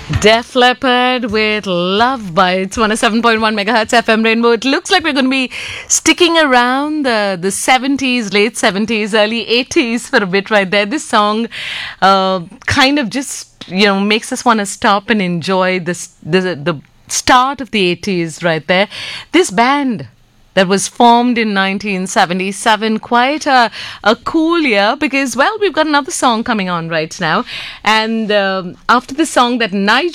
Def Leppard with Love Bites, 107.1 megahertz FM Rainbow. It looks like we're going to be sticking around the 70s, late 70s, early 80s for a bit right there. This song kind of just, makes us want to stop and enjoy the start of the 80s right there. This band that was formed in 1977. Quite a cool year because, well, we've got another song coming on right now. And after the song that Nigel